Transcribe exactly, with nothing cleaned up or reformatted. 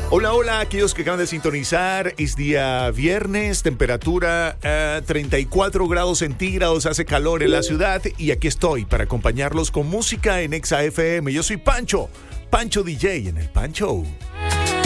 Hola, hola, aquellos que acaban de sintonizar. Es día viernes, temperatura eh, treinta y cuatro grados centígrados, hace calor en la ciudad y aquí estoy para acompañarlos con música en Exa F M. Yo soy Pancho, Pancho D J en el Pancho.